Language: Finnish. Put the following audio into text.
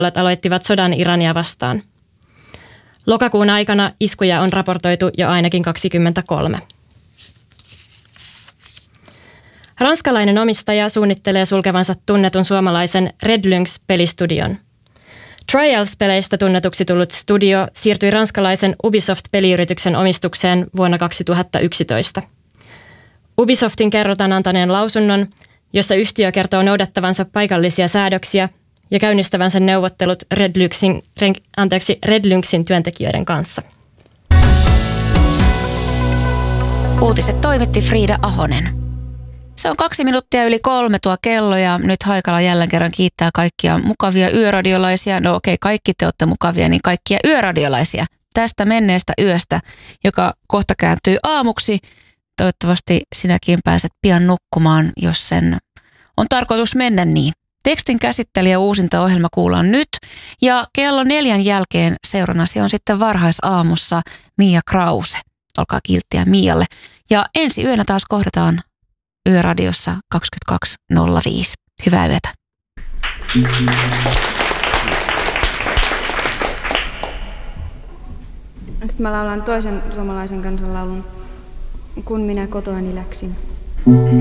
aloittivat sodan Irania vastaan. Lokakuun aikana iskuja on raportoitu jo ainakin 23. Ranskalainen omistaja suunnittelee sulkevansa tunnetun suomalaisen Red Lynx-pelistudion. Trials-peleistä tunnetuksi tullut studio siirtyi ranskalaisen Ubisoft-peliyrityksen omistukseen vuonna 2011. Ubisoftin kerrotaan antaneen lausunnon, jossa yhtiö kertoo noudattavansa paikallisia säädöksiä ja käynnistävänsä neuvottelut Red Lynxin työntekijöiden kanssa. Uutiset toimitti Friida Ahonen. Se on 2 minuuttia yli 3 tuo kello ja nyt Haikala jälleen kerran kiittää kaikkia mukavia yöradiolaisia. No okei, kaikki te olette mukavia, niin kaikkia yöradiolaisia tästä menneestä yöstä, joka kohta kääntyy aamuksi. Toivottavasti sinäkin pääset pian nukkumaan, jos sen on tarkoitus mennä niin. Tekstin käsittelijä uusintaohjelma kuullaan nyt ja kello 4 jälkeen seurannasi on sitten varhaisaamussa Mia Krause. Olkaa kilttiä Mialle. Ja ensi yönä taas kohdataan Yöradiossa 22.05. Hyvää yötä. Sitten mä laulan toisen suomalaisen kansanlaulun, Kun minä kotoani läksin.